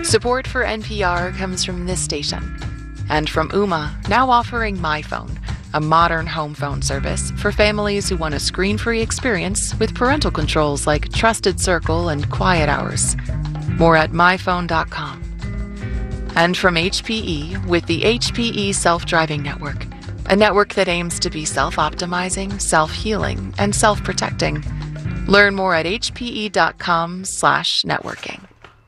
Support for NPR comes from this station and from Ooma, now offering MyPhone, a modern home phone service for families who want a screen-free experience with parental controls like Trusted Circle and Quiet Hours. More at myphone.com. And from HPE with the HPE Self-Driving Network, a network that aims to be self-optimizing, self-healing, and self-protecting. Learn more at hpe.com/networking.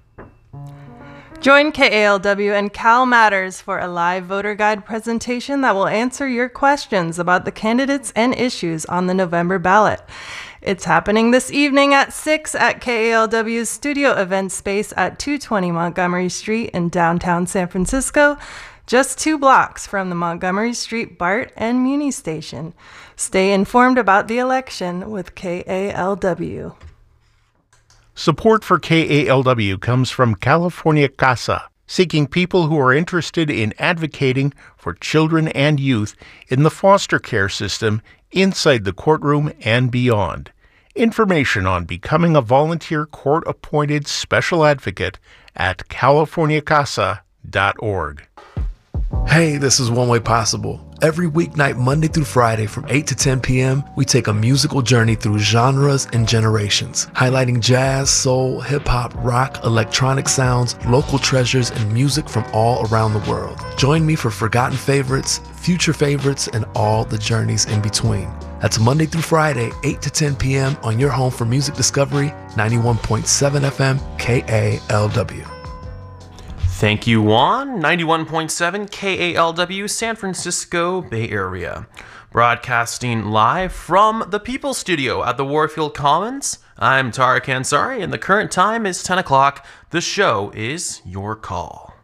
Join KALW and Cal Matters for a live voter guide presentation that will answer your questions about the candidates and issues on the November ballot. It's happening this evening at 6 at KALW's studio event space at 220 Montgomery Street in downtown San Francisco, just 2 blocks from the Montgomery Street BART and Muni station. Stay informed about the election with KALW. Support for KALW comes from California Casa, seeking people who are interested in advocating for children and youth in the foster care system inside the courtroom and beyond. Information on becoming a volunteer court-appointed special advocate at californiacasa.org. Hey, this is One Way Possible. Every weeknight, Monday through Friday from 8 to 10 p.m., we take a musical journey through genres and generations, highlighting jazz, soul, hip-hop, rock, electronic sounds, local treasures, and music from all around the world. Join me for forgotten favorites, future favorites, and all the journeys in between. That's Monday through Friday, 8 to 10 p.m. on your home for music discovery, 91.7 FM, KALW. Thank you, Juan. 91.7 KALW, San Francisco Bay Area. Broadcasting live from the People Studio at the Warfield Commons. I'm Tariq Ansari, and the current time is 10 o'clock. The show is Your Call.